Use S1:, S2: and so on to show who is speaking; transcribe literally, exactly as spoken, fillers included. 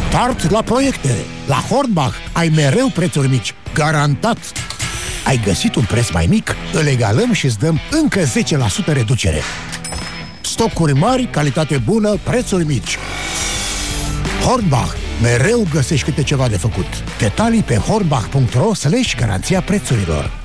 S1: Start la proiecte! La Hornbach ai mereu prețuri mici. Garantat! Ai găsit un preț mai mic? Îl egalăm și îți dăm încă zece la sută reducere. Stocuri mari, calitate bună, prețuri mici. Hornbach. Mereu găsești câte ceva de făcut. Detalii pe hornbach punct ro slash garanția prețurilor.